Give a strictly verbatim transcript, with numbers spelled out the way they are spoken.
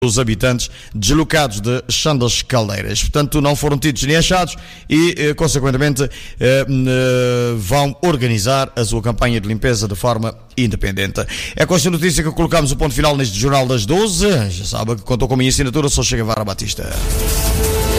os habitantes deslocados de Chandas Caldeiras. Portanto, não foram tidos nem achados e, eh, consequentemente, eh, eh, vão organizar a sua campanha de limpeza de forma independente. É com esta notícia que colocamos o ponto final neste Jornal das doze. Já sabe que contou com a minha assinatura, só chega Vara Batista.